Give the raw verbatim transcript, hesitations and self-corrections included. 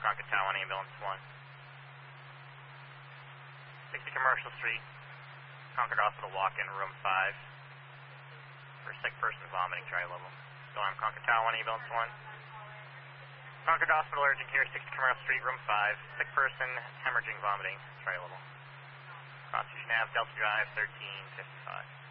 Concord Tower one, ambulance one. sixty Commercial Street, Concord Hospital walk-in, room five. For a sick person vomiting, tri-level. Storm, Concord Tower one, ambulance one. Concord Hospital, urgent care, sixty Commercial Street, room five. Sick person, hemorrhaging, vomiting, tri-level. Constitution Ave, Delta Drive, thirteen fifty-five.